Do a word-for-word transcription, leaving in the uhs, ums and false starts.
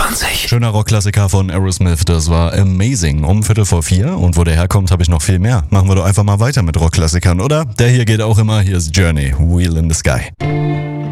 vierundzwanzig. Schöner Rockklassiker von Aerosmith, das war Amazing. Um Viertel vor vier. Und wo der herkommt, habe ich noch viel mehr. Machen wir doch einfach mal weiter mit Rockklassikern, oder? Der hier geht auch immer. Hier ist Journey, Wheel in the Sky.